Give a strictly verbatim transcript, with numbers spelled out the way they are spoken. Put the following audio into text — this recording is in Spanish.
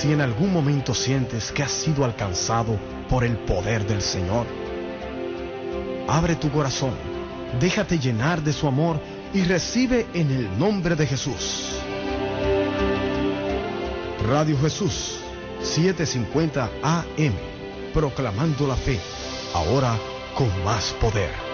Si en algún momento sientes que has sido alcanzado por el poder del Señor, abre tu corazón, déjate llenar de su amor y recibe en el nombre de Jesús. Radio Jesús, setecientos cincuenta A M, proclamando la fe, ahora con más poder.